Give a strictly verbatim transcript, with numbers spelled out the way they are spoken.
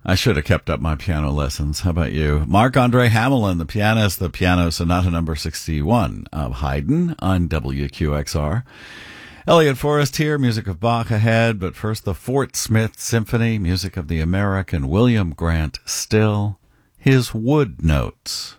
I should have kept up my piano lessons. How about you? Marc-Andre Hamelin, the pianist, the piano sonata number sixty-one of Haydn on W Q X R. Elliot Forrest here, music of Bach ahead, but first the Fort Smith Symphony, music of the American William Grant Still, his Wood Notes.